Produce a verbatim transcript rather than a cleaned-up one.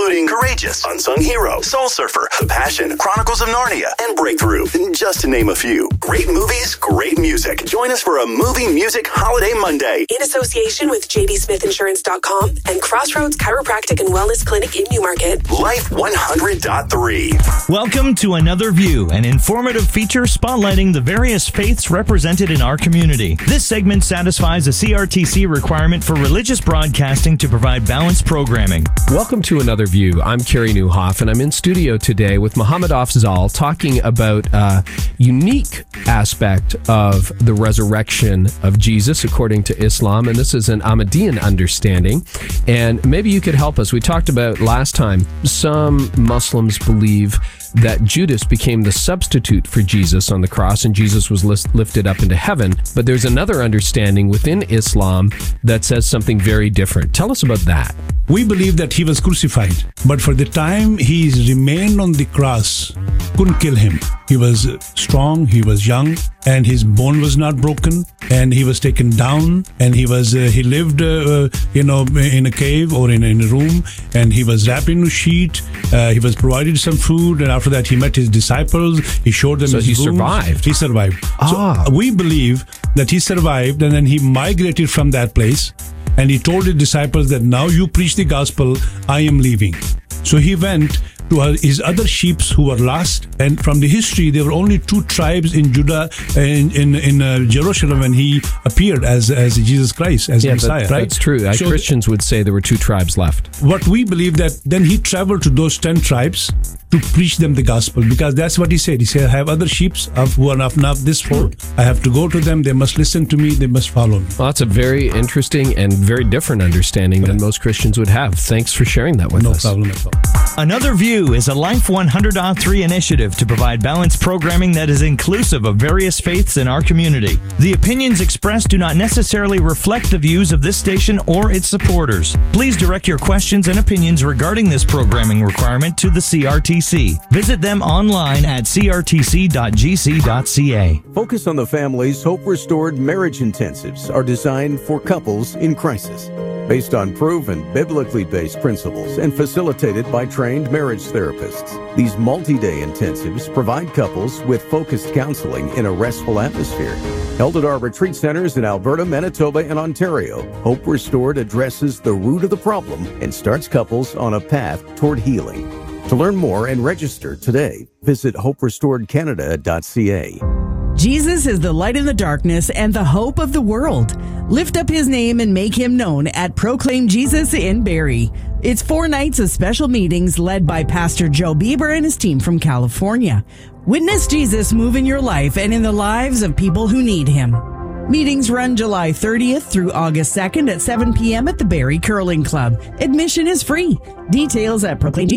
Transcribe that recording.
including Courageous, Unsung Hero, Soul Surfer, The Passion, Chronicles of Narnia, and Breakthrough, just to name a few. Great movies, great music. Join us for a Movie Music Holiday Monday. In association with J D Smith Insurance dot com and Crossroads Chiropractic and Wellness Clinic in Newmarket. Life one hundred point three. Welcome to Another View, an informative feature spotlighting the various faiths represented in our community. This segment satisfies a C R T C requirement for religious broadcasting to provide balanced programming. Welcome to Another View. I'm Kerry Newhoff, and I'm in studio today with Muhammad Afzal talking about a unique aspect of the resurrection of Jesus according to Islam, and this is an Ahmadiyyan understanding. And maybe you could help us. We talked about last time, some Muslims believe that Judas became the substitute for Jesus on the cross and Jesus was list- lifted up into heaven. But there's another understanding within Islam that says something very different. Tell us about that. We believe that he was crucified, but for the time he remained on the cross, couldn't kill him. He was strong, he was young, and his bone was not broken, and he was taken down, and he was uh, he lived, uh, you know, in a cave or in, in a room, and he was wrapped in a sheet. Uh, he was provided some food, and after that he met his disciples. He showed them so his he wounds. survived. He survived. Ah. So we believe that he survived, and then he migrated from that place. And he told his disciples that now you preach the gospel, I am leaving. So he went to his other sheep who were lost. And from the history, there were only two tribes in Judah, in in, in uh, Jerusalem, when he appeared as as Jesus Christ, as yeah, Messiah. That, right? That's true. So Christians would say there were two tribes left. What we believe that then he traveled to those ten tribes to preach them the gospel, because that's what he said. He said, I have other sheep of who are not, not this fold. I have to go to them. They must listen to me. They must follow me. Well, that's a very interesting and very different understanding than most Christians would have. Thanks for sharing that with no us. No problem at all. Another View is a Life one hundred point three initiative to provide balanced programming that is inclusive of various faiths in our community. The opinions expressed do not necessarily reflect the views of this station or its supporters. Please direct your questions and opinions regarding this programming requirement to the C R T C. Visit them online at c r t c dot g c dot c a. Focus on the Family's Hope Restored Marriage Intensives are designed for couples in crisis. Based on proven, biblically based principles and facilitated by trained marriage therapists. These multi-day intensives provide couples with focused counseling in a restful atmosphere. Held at our retreat centers in Alberta, Manitoba, and Ontario, Hope Restored addresses the root of the problem and starts couples on a path toward healing. To learn more and register today, visit hope restored canada dot c a. Jesus is the light in the darkness and the hope of the world. Lift up his name and make him known at Proclaim Jesus in Barrie. It's four nights of special meetings led by Pastor Joe Bieber and his team from California. Witness Jesus move in your life and in the lives of people who need him. Meetings run July thirtieth through August second at seven p.m. at the Barrie Curling Club. Admission is free. Details at Proclaim